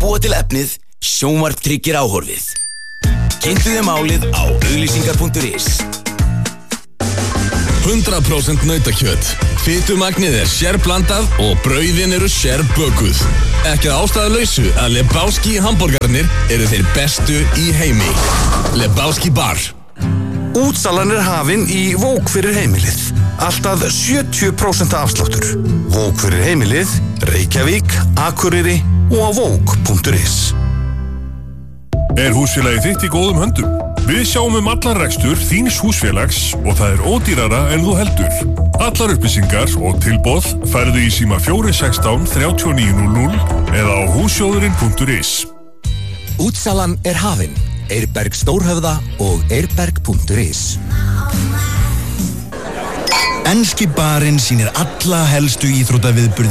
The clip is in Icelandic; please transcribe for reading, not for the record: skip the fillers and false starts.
búa til efnið, sjónvarp tryggir áhorfið. Kynntu þið málið á auglýsingar.is. 100% nautakjöt. Fitumagnið sérblandað og brauðin eru sérbökuð. Ekki að ástæðulausu að Lebowski hamborgarnir eru þeir bestu í heimi. Lebowski Bar. Útsalan hafin í Vók fyrir heimilið. Alltaf 70% afsláttur. Vók fyrir heimilið, Reykjavík, Akureyri og á vók.is. Húsfélagið þitt í góðum höndum? Við sjáum allan rekstur þíns húsfélags og það ódýrara en þú heldur. Allar upplýsingar og tilboð færðu í síma 416 3900 eða á hússjóðurinn.is. Útsalan hafin. Eirberg Stórhöfða og eirberg.is. Enski barinn sýnir alla helstu íþróttaviðburði